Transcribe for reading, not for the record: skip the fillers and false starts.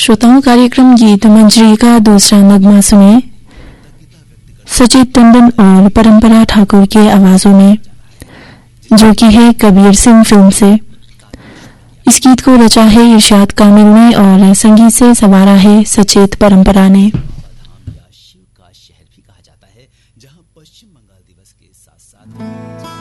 श्रोताओं, कार्यक्रम गीत मंजरी का दूसरा नगमा सुने सचेत टंडन और परंपरा ठाकुर के आवाजों में, जो कि है कबीर सिंह फिल्म से। इस गीत को रचा है इरशाद कामिल ने और संगीत से संवारा है सचेत परंपरा ने।